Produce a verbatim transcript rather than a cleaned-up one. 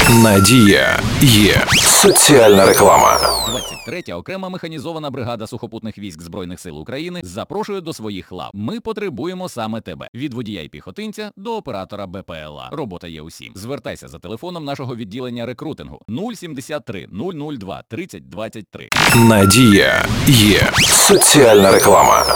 Надія є соціальна реклама. двадцять третя окрема механізована бригада сухопутних військ Збройних сил України запрошує до своїх лав. Ми потребуємо саме тебе. Від водія й піхотинця до оператора Б П Л А. Робота є усім. Звертайся за телефоном нашого відділення рекрутингу нуль сімдесят три нуль нуль два тридцять двадцять три. Надія є соціальна реклама.